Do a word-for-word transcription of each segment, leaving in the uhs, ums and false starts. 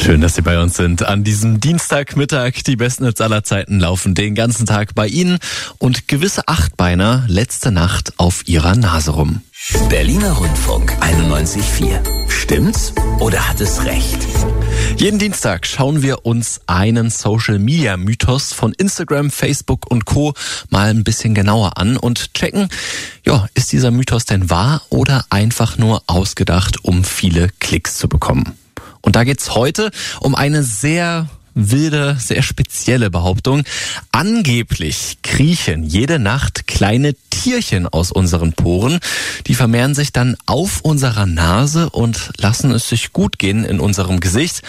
Schön, dass Sie bei uns sind. An diesem Dienstagmittag, die besten Hits aller Zeiten laufen den ganzen Tag bei Ihnen und gewisse Achtbeiner letzte Nacht auf ihrer Nase rum. Berliner Rundfunk einundneunzig Komma vier. Stimmt's oder hat es recht? Jeden Dienstag schauen wir uns einen Social-Media-Mythos von Instagram, Facebook und Co. mal ein bisschen genauer an und checken, ja, ist dieser Mythos denn wahr oder einfach nur ausgedacht, um viele Klicks zu bekommen? Und da geht's heute um eine sehr wilde, sehr spezielle Behauptung. Angeblich kriechen jede Nacht kleine Tierchen aus unseren Poren. Die vermehren sich dann auf unserer Nase und lassen es sich gut gehen in unserem Gesicht.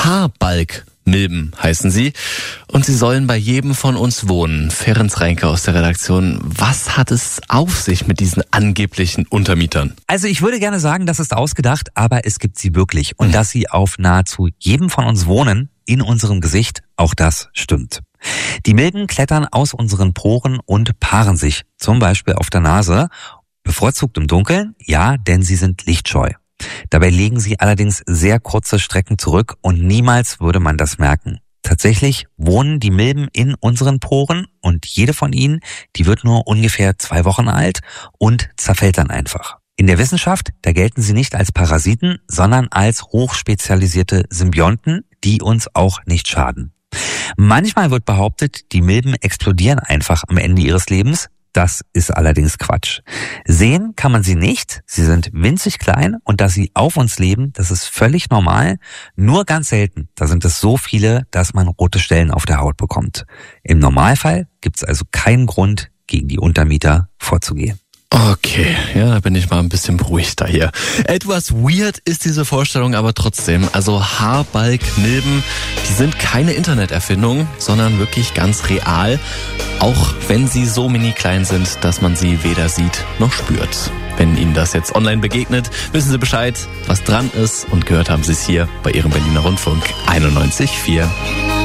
Haarbalgmilben heißen sie. Und sie sollen bei jedem von uns wohnen. Ferenc Reinke aus der Redaktion. Was hat es auf sich mit diesen angeblichen Untermietern? Also ich würde gerne sagen, das ist ausgedacht, aber es gibt sie wirklich. Und dass sie auf nahezu jedem von uns wohnen, in unserem Gesicht, auch das stimmt. Die Milben klettern aus unseren Poren und paaren sich, zum Beispiel auf der Nase, bevorzugt im Dunkeln, ja, denn sie sind lichtscheu. Dabei legen sie allerdings sehr kurze Strecken zurück und niemals würde man das merken. Tatsächlich wohnen die Milben in unseren Poren und jede von ihnen, die wird nur ungefähr zwei Wochen alt und zerfällt dann einfach. In der Wissenschaft, da gelten sie nicht als Parasiten, sondern als hochspezialisierte Symbionten, die uns auch nicht schaden. Manchmal wird behauptet, die Milben explodieren einfach am Ende ihres Lebens. Das ist allerdings Quatsch. Sehen kann man sie nicht, sie sind winzig klein und dass sie auf uns leben, das ist völlig normal, nur ganz selten. Da sind es so viele, dass man rote Stellen auf der Haut bekommt. Im Normalfall gibt es also keinen Grund, gegen die Untermieter vorzugehen. Okay, ja, da bin ich mal ein bisschen beruhigter hier. Etwas weird ist diese Vorstellung aber trotzdem. Also Haarbalgmilben, die sind keine Interneterfindung, sondern wirklich ganz real. Auch wenn sie so mini klein sind, dass man sie weder sieht noch spürt. Wenn Ihnen das jetzt online begegnet, wissen Sie Bescheid, was dran ist. Und gehört haben Sie es hier bei Ihrem Berliner Rundfunk einundneunzig Komma vier.